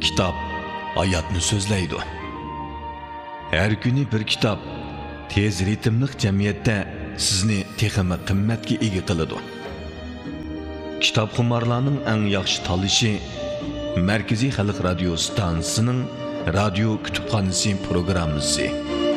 Kitap hayatni so'zlaydi. Her günü bir kitap tez ritmli jamiyatda sizni texmi qimmatga ega qiladi. Kitap xumarlarning eng yaxshi tanlashi Markaziy Xalq radio stansiyasining radio kutubxonasi programmasi.